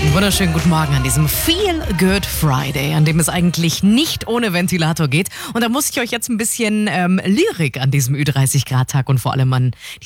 Wunderschönen guten Morgen an diesem Feel Good Friday, an dem es eigentlich nicht ohne Ventilator geht. Und da muss ich euch jetzt ein bisschen Lyrik an diesem Ü30-Grad-Tag und vor allem an